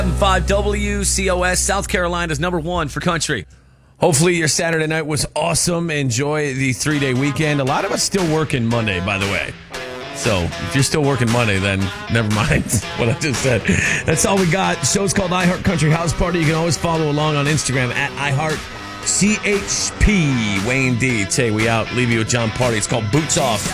5 WCOS, South Carolina's number one for country. Hopefully your Saturday night was awesome. Enjoy the 3-day weekend. A lot of us still working Monday, by the way. So if you're still working Monday, then never mind what I just said. That's all we got. The show's called iHeart Country House Party. You can always follow along on Instagram at iHeartCHP. Wayne D. Tay, we out. Leave you with John Party. It's called Boots Off.